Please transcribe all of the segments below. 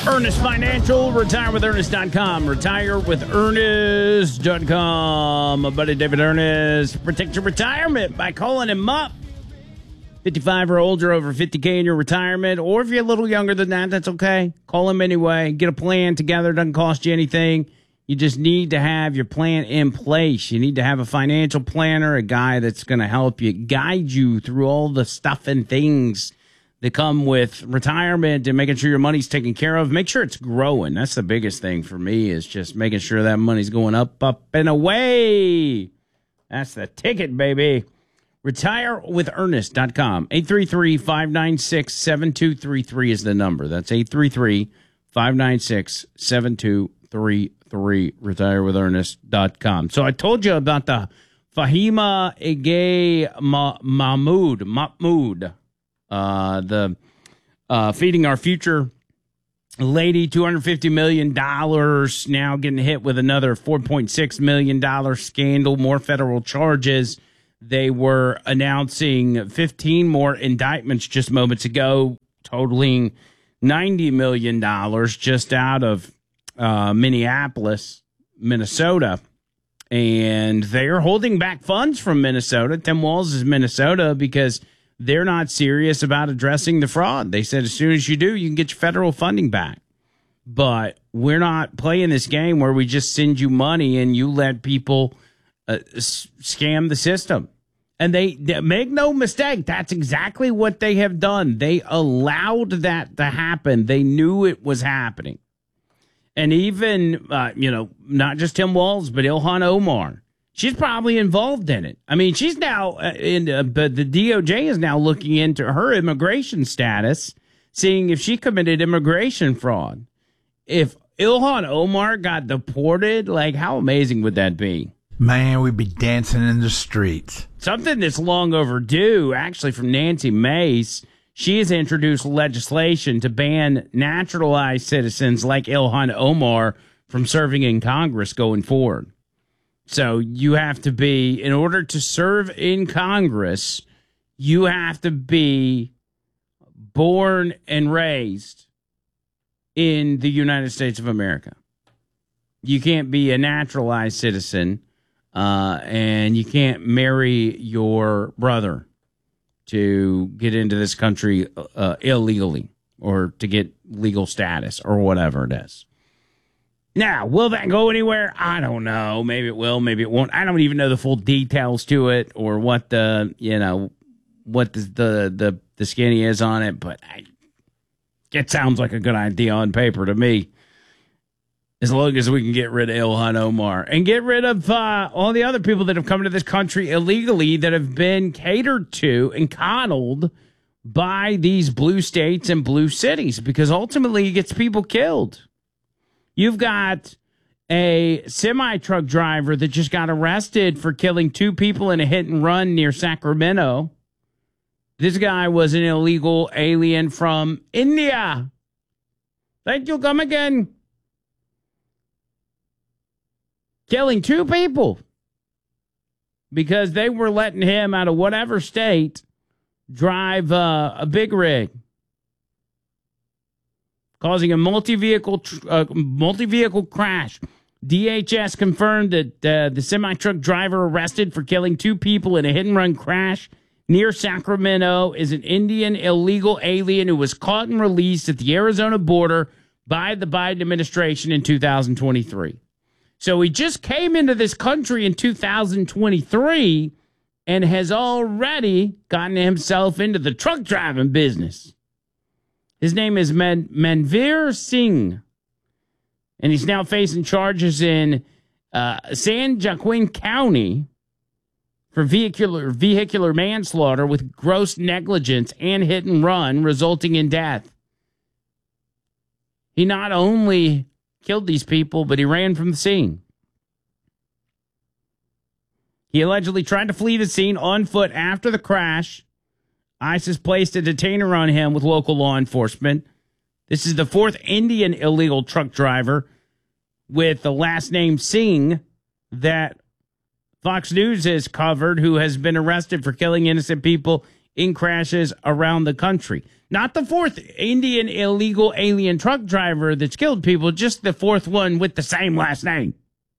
Ernest Financial, retirewithernest.com. Retirewithernest.com. My buddy David Ernest. Protect your retirement by calling him up. 55 or older, over 50K in your retirement. Or if you're a little younger than that, that's okay. Call him anyway. Get a plan together. Doesn't cost you anything. You just need to have your plan in place. You need to have a financial planner, a guy that's going to help you, guide you through all the stuff and things that come with retirement and making sure your money's taken care of. Make sure it's growing. That's the biggest thing for me, is just making sure that money's going up, and away. That's the ticket, baby. Retirewithernest.com. 833-596-7233 is the number. That's 833-596-7233. Retirewithernest.com. So I told you about the Fahima Ege Mahmood, the Feeding Our Future lady, $250 million, now getting hit with another $4.6 million scandal, more federal charges. They were announcing 15 more indictments just moments ago, totaling $90 million just out of Minneapolis, Minnesota. And they're holding back funds from Minnesota. Tim Walz is Minnesota because they're not serious about addressing the fraud. They said as soon as you do, you can get your federal funding back. But we're not playing this game where we just send you money and you let people scam the system. And they make no mistake, that's exactly what they have done. They allowed that to happen. They knew it was happening. And even, not just Tim Walz, but Ilhan Omar. She's probably involved in it. I mean, she's now but the DOJ is now looking into her immigration status, seeing if she committed immigration fraud. If Ilhan Omar got deported, like, how amazing would that be? Man, we'd be dancing in the streets. Something that's long overdue, actually, from Nancy Mace. She has introduced legislation to ban naturalized citizens like Ilhan Omar from serving in Congress going forward. So you have to be, in order to serve in Congress, you have to be born and raised in the United States of America. You can't be a naturalized citizen, and you can't marry your brother to get into this country illegally or to get legal status or whatever it is. Now, will that go anywhere? I don't know. Maybe it will, maybe it won't. I don't even know the full details to it or what the skinny is on it, but it sounds like a good idea on paper to me. As long as we can get rid of Ilhan Omar and get rid of all the other people that have come to this country illegally that have been catered to and coddled by these blue states and blue cities, because ultimately it gets people killed. You've got a semi-truck driver that just got arrested for killing 2 people in a hit and run near Sacramento. This guy was an illegal alien from India. Thank you. Come again. Killing 2 people because they were letting him out of whatever state drive a big rig, causing a multi-vehicle crash. DHS confirmed that the semi-truck driver arrested for killing 2 people in a hit-and-run crash near Sacramento is an Indian illegal alien who was caught and released at the Arizona border by the Biden administration in 2023. So he just came into this country in 2023 and has already gotten himself into the truck driving business. His name is Manveer Singh, and he's now facing charges in San Joaquin County for vehicular manslaughter with gross negligence and hit and run, resulting in death. He not only killed these people, but he ran from the scene. He allegedly tried to flee the scene on foot after the crash. ISIS placed a detainer on him with local law enforcement. This is the 4th Indian illegal truck driver with the last name Singh that Fox News has covered, who has been arrested for killing innocent people in crashes around the country. Not the fourth Indian illegal alien truck driver that's killed people, just the fourth one with the same last name.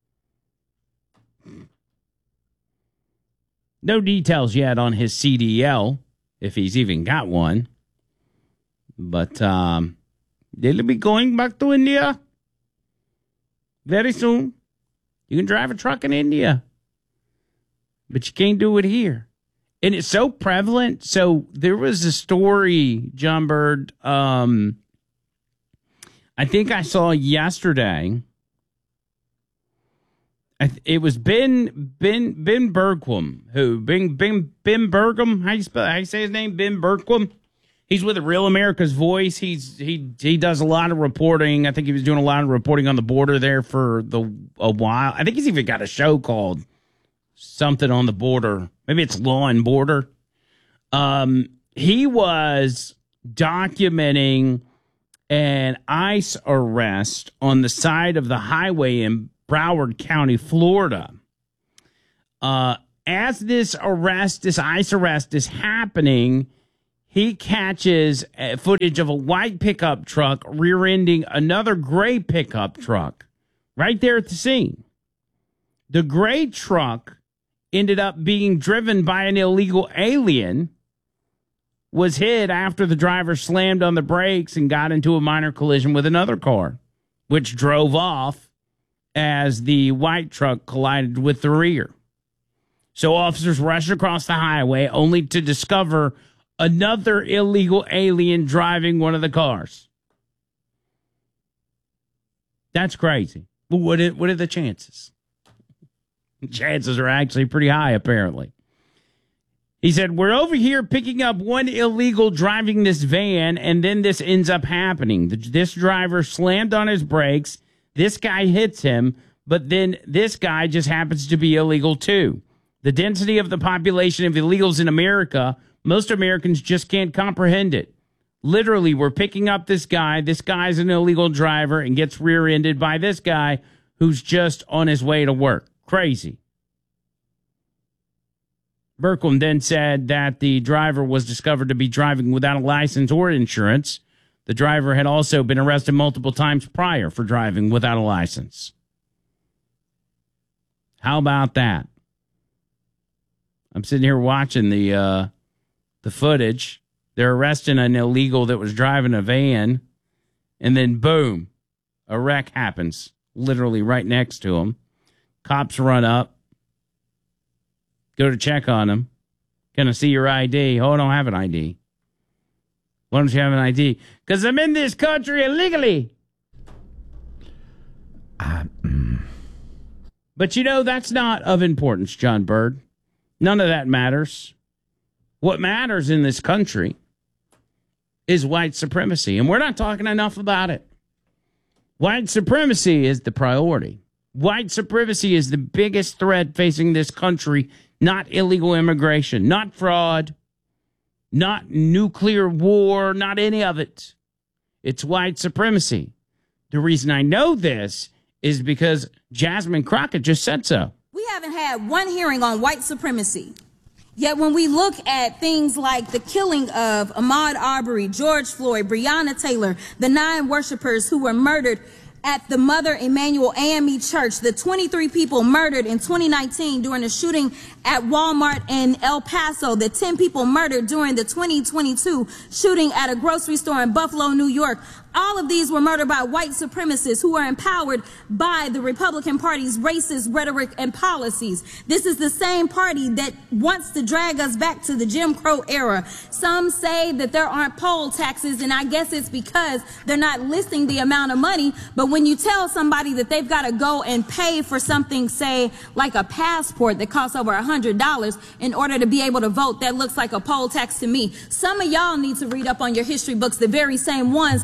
No details yet on his CDL, if he's even got one. But they'll be going back to India very soon. You can drive a truck in India, but you can't do it here. And it's so prevalent. So there was a story, John Bird, I think I saw yesterday. It was Ben Bergquam, who Ben Bergquam. How you say his name? Ben Bergquam. He's with the Real America's Voice. He does a lot of reporting. I think he was doing a lot of reporting on the border there for a while. I think he's even got a show called something on the border. Maybe it's Law and Border. He was documenting an ICE arrest on the side of the highway in Broward County, Florida. As this ICE arrest is happening, he catches footage of a white pickup truck rear-ending another gray pickup truck right there at the scene. The gray truck ended up being driven by an illegal alien, was hit after the driver slammed on the brakes and got into a minor collision with another car, which drove off as the white truck collided with the rear. So officers rushed across the highway only to discover another illegal alien driving one of the cars. That's crazy. But what are the chances? Chances are actually pretty high, apparently. He said, we're over here picking up one illegal driving this van, and then this ends up happening. This driver slammed on his brakes. This guy hits him, but then this guy just happens to be illegal too. The density of the population of illegals in America, most Americans just can't comprehend it. Literally, we're picking up this guy. This guy's an illegal driver and gets rear-ended by this guy who's just on his way to work. Crazy. Berkman then said that the driver was discovered to be driving without a license or insurance. The driver had also been arrested multiple times prior for driving without a license. How about that? I'm sitting here watching the footage. They're arresting an illegal that was driving a van, and then boom, a wreck happens literally right next to him. Cops run up, go to check on him. Can I see your ID? Oh, I don't have an ID. Why don't you have an ID? Because I'm in this country illegally. But you know, that's not of importance, John Bird. None of that matters. What matters in this country is white supremacy, and we're not talking enough about it. White supremacy is the priority. White supremacy is the biggest threat facing this country, not illegal immigration, not fraud, not nuclear war, not any of it. It's white supremacy. The reason I know this is because Jasmine Crockett just said so. We haven't had one hearing on white supremacy. Yet when we look at things like the killing of Ahmaud Arbery, George Floyd, Breonna Taylor, the 9 worshipers who were murdered at the Mother Emanuel AME Church, the 23 people murdered in 2019 during a shooting at Walmart in El Paso, the 10 people murdered during the 2022 shooting at a grocery store in Buffalo, New York. All of these were murdered by white supremacists who are empowered by the Republican Party's racist rhetoric and policies. This is the same party that wants to drag us back to the Jim Crow era. Some say that there aren't poll taxes, and I guess it's because they're not listing the amount of money. But when you tell somebody that they've got to go and pay for something, say, like a passport that costs over $100 in order to be able to vote, that looks like a poll tax to me. Some of y'all need to read up on your history books, the very same ones that the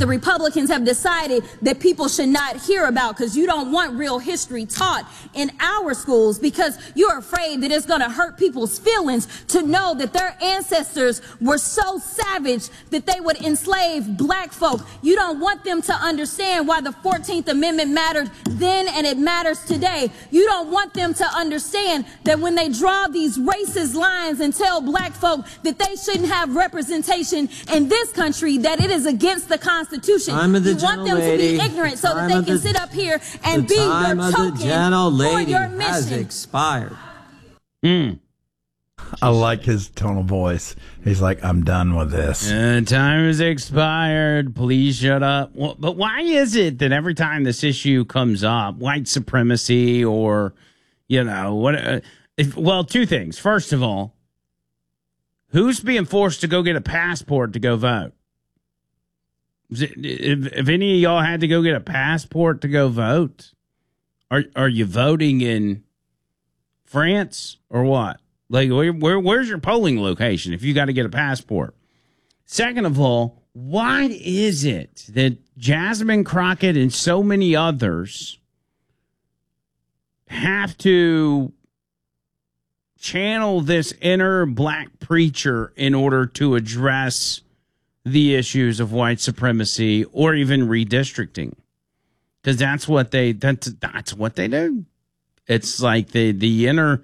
Republicans have decided that people should not hear about, because you don't want real history taught in our schools, because you're afraid that it's going to hurt people's feelings to know that their ancestors were so savage that they would enslave black folk. You don't want them to understand why the 14th Amendment mattered then and it matters today. You don't want them to understand that when they draw these racist lines and tell black folk that they shouldn't have representation in this country, that it is against the Constitution. You want them to be ignorant so that they can sit up here and be your token for your mission. Has expired. I like his tone of voice. He's like, I'm done with this. Time has expired. Please shut up. Well, but why is it that every time this issue comes up, white supremacy or, well, two things. First of all, who's being forced to go get a passport to go vote? If any of y'all had to go get a passport to go vote, are you voting in France or what? Like, where's your polling location if you got to get a passport? Second of all, why is it that Jasmine Crockett and so many others have to channel this inner black preacher in order to address the issues of white supremacy or even redistricting? Because that's what they do. It's like the inner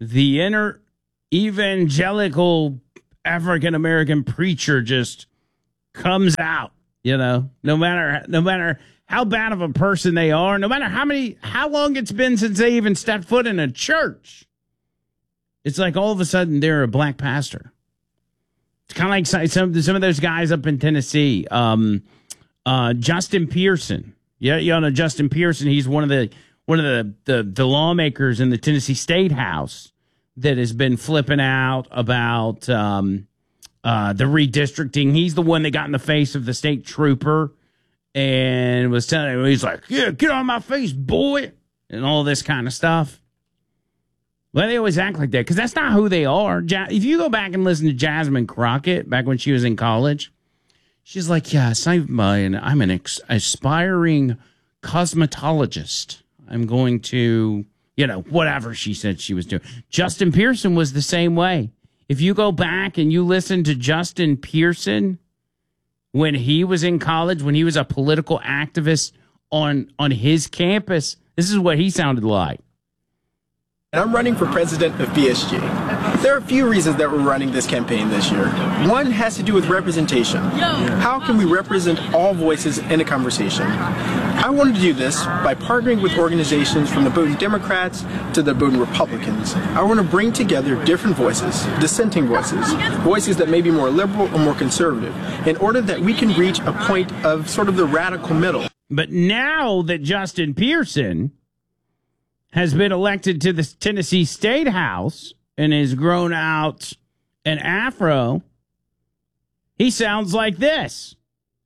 evangelical African American preacher just comes out, no matter how bad of a person they are, no matter how long it's been since they even stepped foot in a church. It's like all of a sudden they're a black pastor. It's kind of like some of those guys up in Tennessee. Justin Pearson. Yeah, Justin Pearson. He's one of the lawmakers in the Tennessee State House that has been flipping out about the redistricting. He's the one that got in the face of the state trooper and was telling him, he's like, yeah, get on my face, boy, and all this kind of stuff. Well, they always act like that because that's not who they are. If you go back and listen to Jasmine Crockett back when she was in college, she's like, yes, I'm an aspiring cosmetologist. I'm going to, whatever she said she was doing. Justin Pearson was the same way. If you go back and you listen to Justin Pearson when he was in college, when he was a political activist on his campus, this is what he sounded like. And I'm running for president of BSG. There are a few reasons that we're running this campaign this year. One has to do with representation. How can we represent all voices in a conversation? I wanted to do this by partnering with organizations from the Bowdoin Democrats to the Bowdoin Republicans. I want to bring together different voices, dissenting voices, voices that may be more liberal or more conservative, in order that we can reach a point of sort of the radical middle. But now that Justin Pearson has been elected to the Tennessee State House and has grown out an afro, he sounds like this.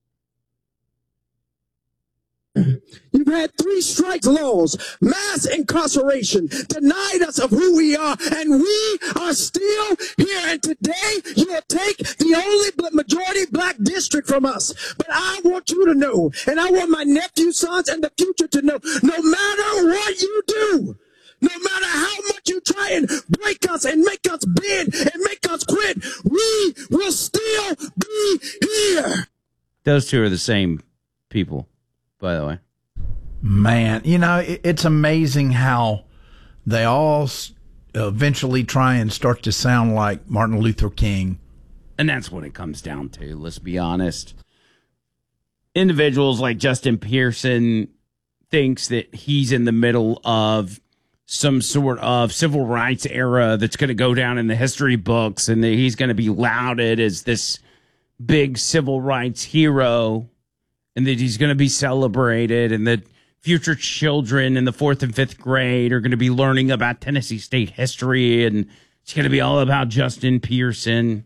You've had 3 strikes laws, mass incarceration, denied us of who we are, and we are still here. And today you'll take the only majority black district from us. But I want you to know, and I want my nephew, sons, and the future to know, no matter what you do, no matter how much you try and break us and make us bend and make us quit, we will still be here. Those two are the same people, by the way. Man, it's amazing how they all eventually try and start to sound like Martin Luther King. And that's what it comes down to, let's be honest. Individuals like Justin Pearson thinks that he's in the middle of some sort of civil rights era that's going to go down in the history books, and that he's going to be lauded as this big civil rights hero, and that he's going to be celebrated, and that future children in the 4th and 5th grade are going to be learning about Tennessee State history, and it's going to be all about Justin Pearson.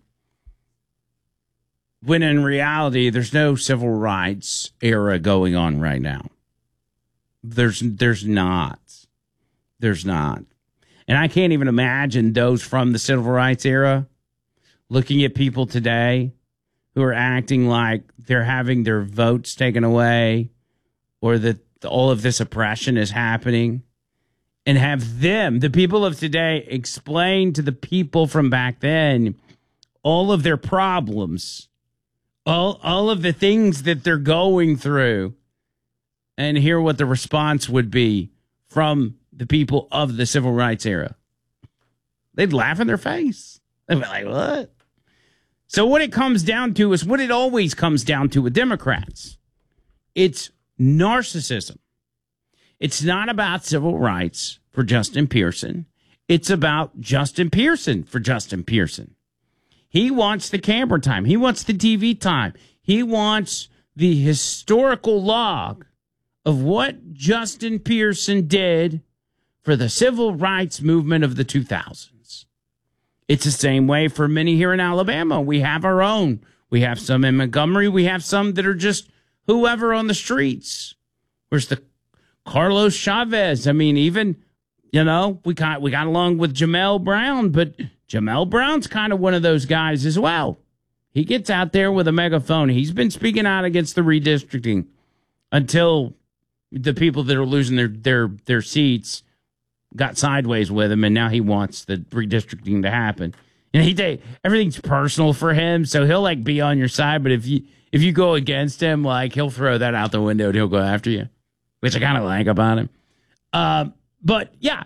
When in reality, there's no civil rights era going on right now. There's not. There's not. And I can't even imagine those from the civil rights era looking at people today who are acting like they're having their votes taken away or that all of this oppression is happening, and have them, the people of today, explain to the people from back then all of their problems, all of the things that they're going through, and hear what the response would be from the people of the civil rights era. They'd laugh in their face. They'd be like, what? So what it comes down to is what it always comes down to with Democrats. It's narcissism. It's not about civil rights for Justin Pearson. It's about Justin Pearson for Justin Pearson. He wants the camera time. He wants the TV time. He wants the historical log of what Justin Pearson did for the civil rights movement of the 2000s. It's the same way for many here in Alabama. We have our own. We have some in Montgomery. We have some that are just whoever on the streets. Where's the Carlos Chavez? I mean, even, we got along with Jamel Brown, but Jamel Brown's kind of one of those guys as well. He gets out there with a megaphone. He's been speaking out against the redistricting until the people that are losing their seats got sideways with him, and now he wants the redistricting to happen. And everything's personal for him, so he'll be on your side. But if you go against him, he'll throw that out the window and he'll go after you, which I kind of like about him. But yeah,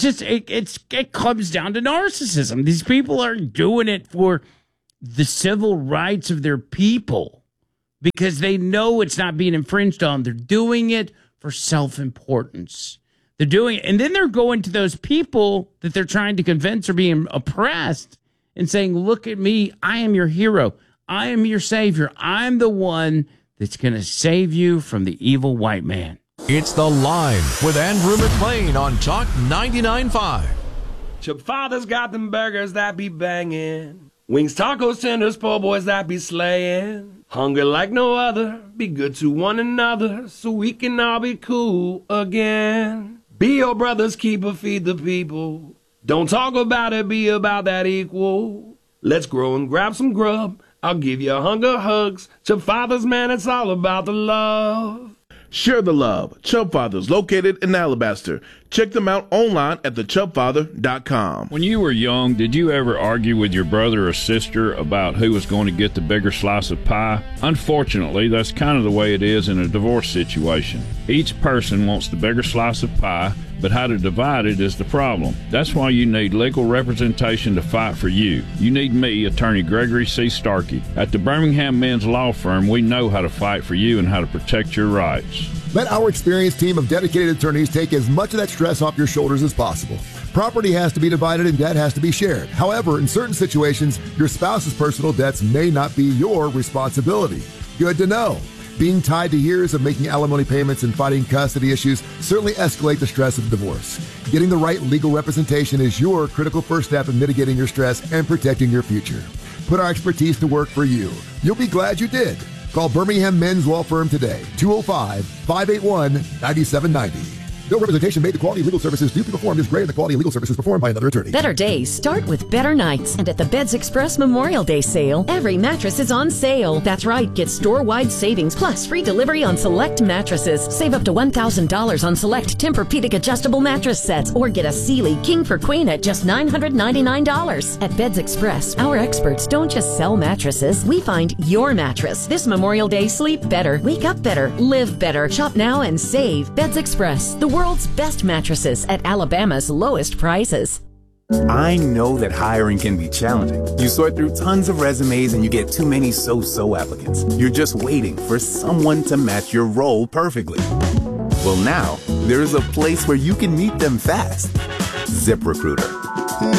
it comes down to narcissism. These people are doing it for the civil rights of their people because they know it's not being infringed on. They're doing it for self-importance. They're doing it, and then they're going to those people that they're trying to convince are being oppressed and saying, look at me, I am your hero. I am your savior. I'm the one that's going to save you from the evil white man. It's The Line with Andrew McLean on Talk 99.5. Chip Father's got them burgers that be banging. Wings, tacos, tenders, po' boys that be slaying. Hungry like no other, be good to one another so we can all be cool again. Be your brother's keeper, feed the people. Don't talk about it, be about that equal. Let's grow and grab some grub. I'll give you hunger hugs. Chub Fathers, man, it's all about the love. Share the love. Chub Fathers, located in Alabaster. Check them out online at thechubfather.com. When you were young, did you ever argue with your brother or sister about who was going to get the bigger slice of pie? Unfortunately, that's kind of the way it is in a divorce situation. Each person wants the bigger slice of pie, but how to divide it is the problem. That's why you need legal representation to fight for you. You need me, Attorney Gregory C. Starkey. At the Birmingham Men's Law Firm, we know how to fight for you and how to protect your rights. Let our experienced team of dedicated attorneys take as much of that stress off your shoulders as possible. Property has to be divided and debt has to be shared. However, in certain situations, your spouse's personal debts may not be your responsibility. Good to know. Being tied to years of making alimony payments and fighting custody issues certainly escalate the stress of divorce. Getting the right legal representation is your critical first step in mitigating your stress and protecting your future. Put our expertise to work for you. You'll be glad you did. Call Birmingham Men's Law Firm today, 205-581-9790. No representation made. The quality of legal services due to performed is greater than the quality of legal services performed by another attorney. Better days start with better nights. And at the Beds Express Memorial Day sale, every mattress is on sale. That's right. Get store-wide savings plus free delivery on select mattresses. Save up to $1,000 on select Tempur-Pedic adjustable mattress sets or get a Sealy King for Queen at just $999. At Beds Express, our experts don't just sell mattresses. We find your mattress. This Memorial Day, sleep better, wake up better, live better. Shop now and save. Beds Express, the world's best mattresses at Alabama's lowest prices. I know that hiring can be challenging. You sort through tons of resumes and you get too many so-so applicants. You're just waiting for someone to match your role perfectly. Well, now there's a place where you can meet them fast. ZipRecruiter.